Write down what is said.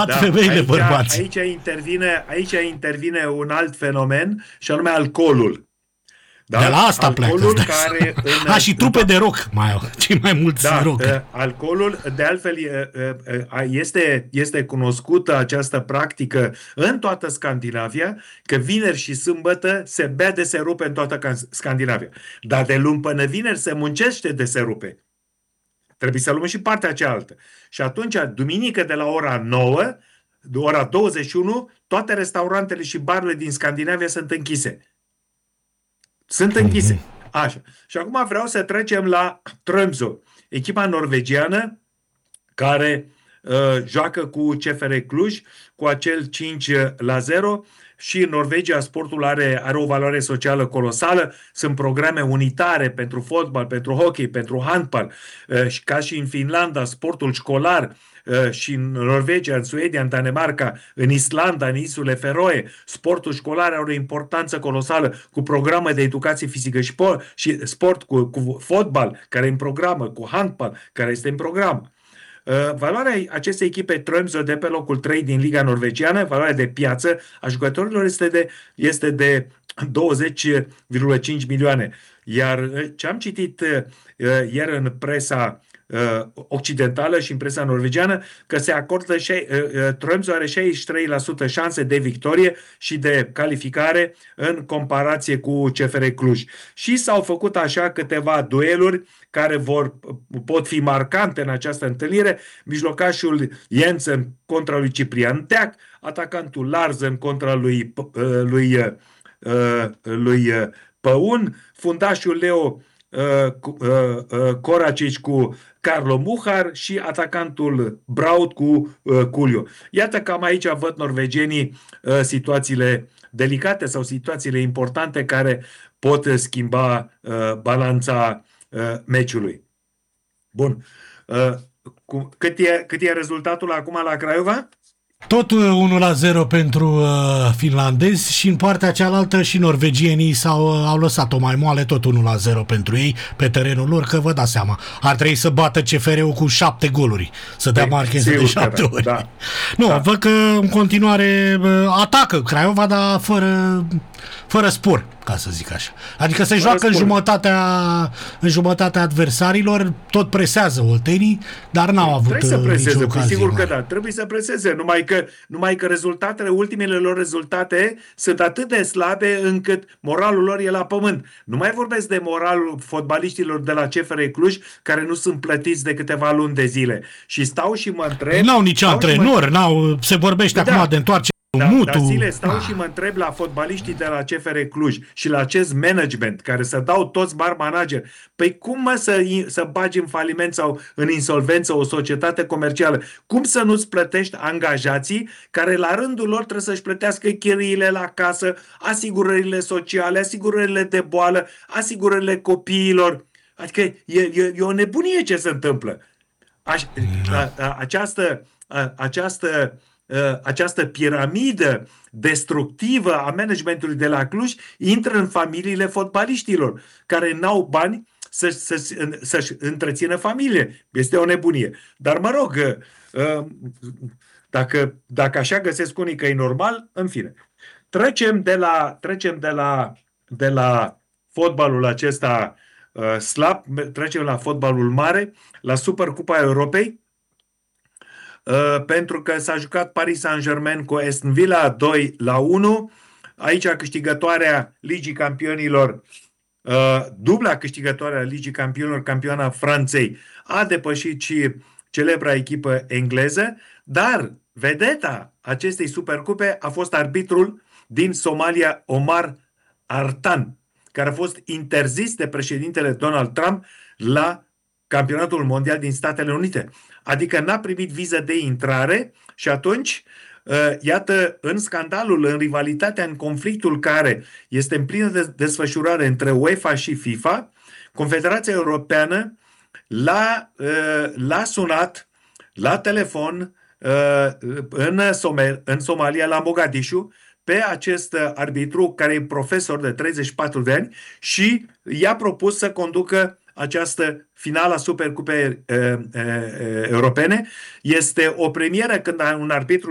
bat femeile bărbați. Aici intervine un alt fenomen și anume alcoolul. Da? De la asta alcoolul pleacă. Care și trupe de rock mai au, cei mai mulți rock. Alcoolul, de altfel, este cunoscută această practică în toată Scandinavia, că vineri și sâmbătă se bea de se rupe în toată Scandinavia. Dar de luni până vineri se muncește de se rupe. Trebuie să luăm și partea cealaltă. Și atunci, duminică de la ora 9, de ora 21, toate restaurantele și barurile din Scandinavia sunt închise. Sunt închise. Așa. Și acum vreau să trecem la Tromsø, echipa norvegiană care joacă cu CFR Cluj, cu acel 5-0. Și în Norvegia sportul are o valoare socială colosală. Sunt programe unitare pentru fotbal, pentru hockey, pentru handbal. Ca și în Finlanda, sportul școlar, și în Norvegia, în Suedia, în Danemarca, în Islanda, în insulele Feroe, sportul școlar are o importanță colosală cu programe de educație fizică și sport, cu fotbal, care e în programă, cu handbal, care este în programă. Valoarea acestei echipe Tromsø de pe locul 3 din Liga Norvegiană, valoarea de piață a jucătorilor este de 20,5 milioane. Iar ce am citit ieri în presa occidentală și în presa norvegiană, că se acordă Tromsø are 63% șanse de victorie și de calificare în comparație cu CFR Cluj. Și s-au făcut așa câteva dueluri care pot fi marcante în această întâlnire. Mijlocașul Jensen contra lui Ciprian Teac, atacantul Larsen contra lui Păun, fundașul Leo Koracic cu Carlo Muhar și atacantul Braut cu Culio. Iată, cam aici văd norvegienii situațiile delicate sau situațiile importante care pot schimba balanța meciului. Bun. Cât e rezultatul acum la Craiova? Tot 1-0 pentru finlandezi și în partea cealaltă și norvegienii au lăsat-o mai moale, tot 1-0 pentru ei pe terenul lor, că vă dați seama, ar trebui să bată CFR-ul cu 7 goluri, să dea marcheze de 7 ori. Da. Nu, da. Văd că în continuare atacă Craiova, dar fără spor, ca să zic așa. Adică se joacă în jumătatea adversarilor, tot presează oltenii, dar n-au avut nicio ocazie. Sigur mare. că da, trebuie să preseze, numai că rezultatele, ultimele lor rezultate sunt atât de slabe încât moralul lor e la pământ. Nu mai vorbesc de moralul fotbaliștilor de la CFR Cluj, care nu sunt plătiți de câteva luni de zile. Și stau și mă întreb... N-au nici antrenor, se vorbește acum de întoarce. Dar zile stau și mă întreb la fotbaliștii de la CFR Cluj și la acest management care să dau toți mari manageri. Păi cum să bagi în faliment sau în insolvență o societate comercială? Cum să nu-ți plătești angajații care la rândul lor trebuie să-și plătească chiriile la casă, asigurările sociale, asigurările de boală, asigurările copiilor? Adică e o nebunie ce se întâmplă. Această piramidă destructivă a managementului de la Cluj intră în familiile fotbaliștilor care n-au bani să-și întrețină familie. Este o nebunie. Dar mă rog, dacă așa găsesc unii că e normal, în fine. Trecem de la fotbalul acesta slab, trecem la fotbalul mare, la Supercupa Europei, pentru că s-a jucat Paris Saint-Germain cu Aston Villa 2-1. Aici câștigătoarea Ligii Campionilor, dubla câștigătoarea Ligii Campionilor, campioana Franței, a depășit și celebra echipă engleză, dar vedeta acestei Supercupe a fost arbitrul din Somalia, Omar Artan, care a fost interzis de președintele Donald Trump la Campionatul Mondial din Statele Unite. Adică n-a primit viză de intrare și atunci, iată, în scandalul, în rivalitatea, în conflictul care este în plină desfășurare între UEFA și FIFA, Confederația Europeană l-a sunat la telefon în Somalia, la Mogadishu, pe acest arbitru care e profesor de 34 de ani și i-a propus să conducă această finală a Supercupei Europene. Este o premieră când un arbitru